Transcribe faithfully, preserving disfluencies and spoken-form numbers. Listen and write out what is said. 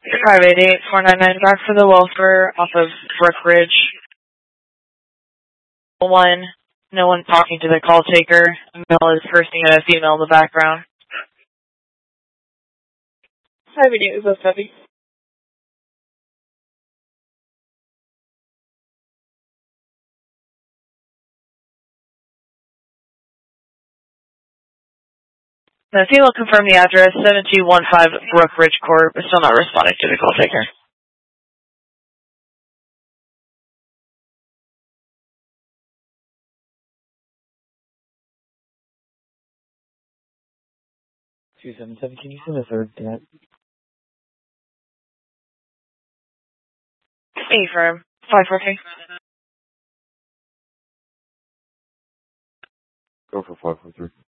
five eight eight, four nine nine, back for the welfare off of Brookridge. One, no one talking to the call taker. Male is cursing at a female in the background. five eight eight, we both copy. The female confirmed the address, seven two one five Brookridge Court, but still not responding to the call taker. two seven seven, can you send the third to that? A firm, five four three. Go for five four three.